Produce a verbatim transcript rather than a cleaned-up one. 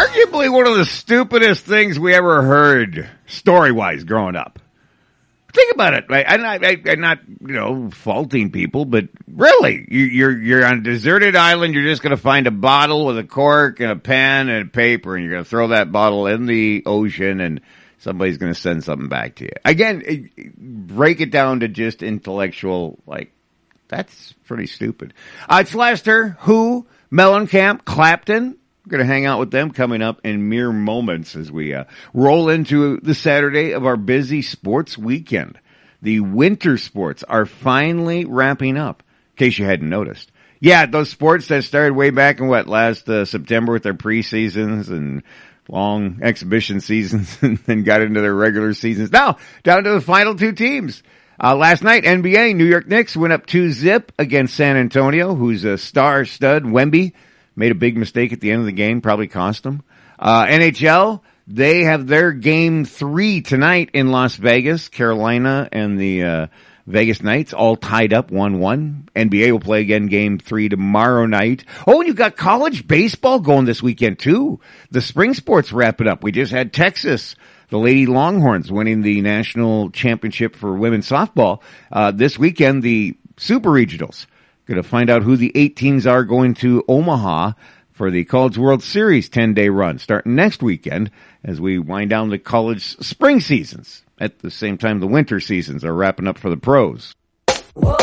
Arguably one of the stupidest things we ever heard, story-wise, growing up. Think about it. Right? I'm, not, I, I'm not, you know, faulting people, but really, you, you're you're on a deserted island. You're just going to find a bottle with a cork and a pen and paper, and you're going to throw that bottle in the ocean, and somebody's going to send something back to you. Again, it, it, break it down to just intellectual, like, that's pretty stupid. Uh, it's Lester, Who, Mellencamp, Clapton. We're going to hang out with them coming up in mere moments as we uh, roll into the Saturday of our busy sports weekend. The winter sports are finally wrapping up, in case you hadn't noticed. Yeah, those sports that started way back in, what, last uh, September with their preseasons and long exhibition seasons and then got into their regular seasons. Now, down to the final two teams. Uh, last night, N B A, New York Knicks went up two zip against San Antonio, who's a star stud, Wemby. Made a big mistake at the end of the game, probably cost them. Uh, N H L, they have their game three tonight in Las Vegas. Carolina and the uh, Vegas Knights all tied up one one. N B A will play again game three tomorrow night. Oh, and you've got college baseball going this weekend too. The spring sports wrap it up. We just had Texas, the Lady Longhorns, winning the national championship for women's softball. Uh, this weekend, the Super Regionals. Going to find out who the eight teams are going to Omaha for the College World Series ten-day run, starting next weekend as we wind down the college spring seasons. At the same time, the winter seasons are wrapping up for the pros. Whoa.